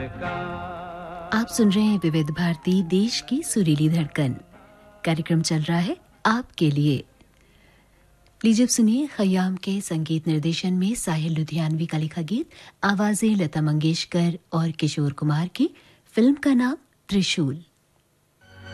आप सुन रहे हैं विविध भारती देश की सुरीली धड़कन। कार्यक्रम चल रहा है आपके लिए। लीजिए सुनिए खयाम के संगीत निर्देशन में साहिल लुधियानवी का लिखा गीत, आवाजें लता मंगेशकर और किशोर कुमार की। फिल्म का नाम त्रिशूल।